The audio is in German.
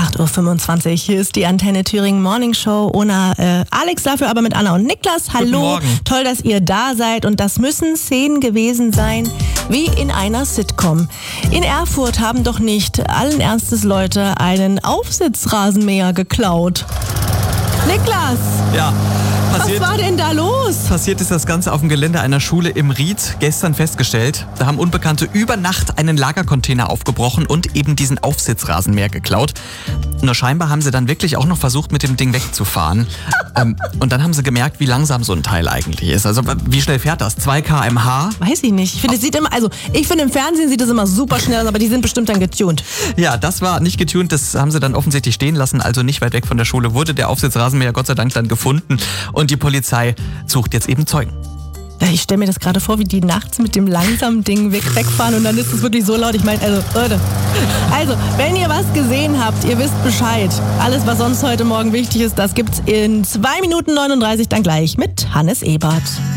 8.25 Uhr, hier ist die Antenne Thüringen Morning Show ohne Alex, dafür aber mit Anna und Niklas. Hallo, Guten Morgen. Toll, dass ihr da seid und das müssen Szenen gewesen sein wie in einer Sitcom. In Erfurt haben doch nicht allen Ernstes Leute einen Aufsitzrasenmäher geklaut. Niklas, Ja, was war denn da los? passiert ist das Ganze auf dem Gelände einer Schule im Ried gestern festgestellt. Da haben Unbekannte über Nacht einen Lagercontainer aufgebrochen und eben diesen Aufsitzrasenmäher geklaut. Nur scheinbar haben sie dann wirklich auch noch versucht, mit dem Ding wegzufahren. Und dann haben sie gemerkt, wie langsam so ein Teil eigentlich ist. Also wie schnell fährt das? 2 km/h? Weiß ich nicht. Ich finde, es sieht immer, ich finde im Fernsehen sieht es immer super schnell aus, aber die sind bestimmt dann getuned. Ja, das war nicht getunt, das haben sie dann offensichtlich stehen lassen. Also nicht weit weg von der Schule wurde der Aufsitzrasenmäher Gott sei Dank dann gefunden. Und die Polizei sucht jetzt eben Zeugen. Ich stelle mir das gerade vor, wie die nachts mit dem langsamen Ding wegfahren und dann ist es wirklich so laut. Ich meine, Leute. Also, wenn ihr was gesehen habt, ihr wisst Bescheid. Alles, was sonst heute Morgen wichtig ist, das gibt's in 2 Minuten 39 dann gleich mit Hannes Ebert.